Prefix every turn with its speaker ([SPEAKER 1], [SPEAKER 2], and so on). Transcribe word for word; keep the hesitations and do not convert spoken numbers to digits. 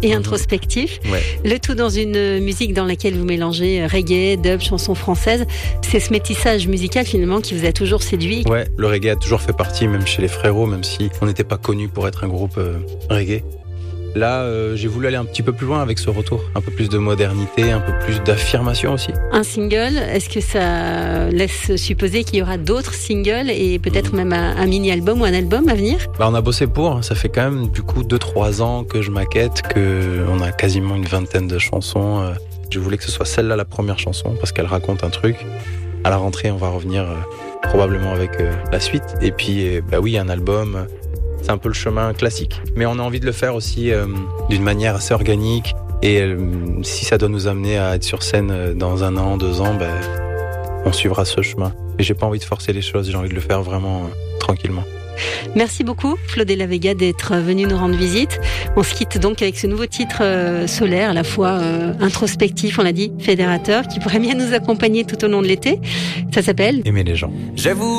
[SPEAKER 1] et introspectif.
[SPEAKER 2] Ouais.
[SPEAKER 1] Le tout dans une musique dans laquelle vous mélangez reggae, dub, chansons françaises. C'est ce métissage musical finalement qui vous a toujours séduit.
[SPEAKER 2] Ouais, le reggae a toujours fait partie, même chez les frérots, même si on n'était pas connus pour être un groupe euh, reggae. Là, euh, j'ai voulu aller un petit peu plus loin avec ce retour. Un peu plus de modernité, un peu plus d'affirmation aussi.
[SPEAKER 1] Un single, est-ce que ça laisse supposer qu'il y aura d'autres singles et peut-être mmh. même un, un mini-album ou un album à venir ?
[SPEAKER 2] Bah, on a bossé pour, ça fait quand même du coup deux trois ans que je maquette, qu'on a quasiment une vingtaine de chansons. Je voulais que ce soit celle-là la première chanson parce qu'elle raconte un truc. À la rentrée, on va revenir euh, probablement avec euh, la suite. Et puis, euh, bah oui, un album... C'est un peu le chemin classique. Mais on a envie de le faire aussi euh, d'une manière assez organique. Et euh, si ça doit nous amener à être sur scène euh, dans un an, deux ans, ben, on suivra ce chemin. Et j'ai pas envie de forcer les choses, j'ai envie de le faire vraiment euh, tranquillement.
[SPEAKER 1] Merci beaucoup, Flo de la Vega, d'être venu nous rendre visite. On se quitte donc avec ce nouveau titre euh, solaire, à la fois euh, introspectif, on l'a dit, fédérateur, qui pourrait bien nous accompagner tout au long de l'été. Ça s'appelle
[SPEAKER 2] Aimer les gens.
[SPEAKER 3] J'avoue